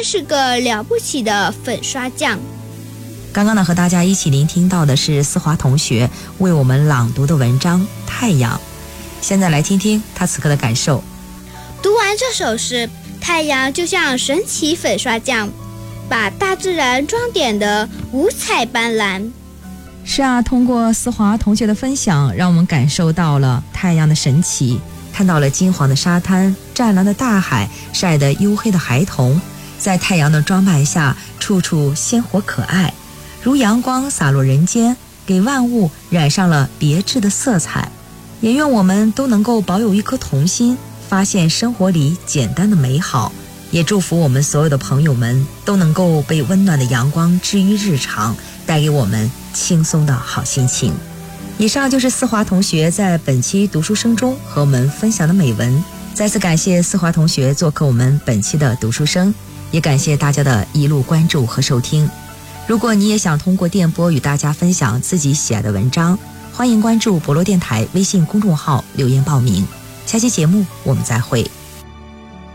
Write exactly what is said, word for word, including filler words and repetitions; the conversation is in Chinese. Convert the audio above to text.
真是个了不起的粉刷匠。 刚刚呢，和大家一起聆听到的是思华同学为我们朗读的文章《太阳》。现在来听听他此刻的感受。 读完这首诗，太阳就像神奇粉刷匠，把大自然装点得五彩斑斓。 是啊，通过思华同学的分享，让我们感受到了太阳的神奇，看到了金黄的沙滩、湛蓝的大海、晒得黝黑的孩童，在太阳的装扮下，处处鲜活可爱，如阳光洒落人间，给万物染上了别致的色彩。也愿我们都能够保有一颗童心，发现生活里简单的美好。也祝福我们所有的朋友们都能够被温暖的阳光治愈日常，带给我们轻松的好心情。以上就是思华同学在本期读书声中和我们分享的美文。再次感谢思华同学做客我们本期的读书声，也感谢大家的一路关注和收听。如果你也想通过电波与大家分享自己喜爱的文章，欢迎关注博罗电台微信公众号留言报名。下期节目我们再会。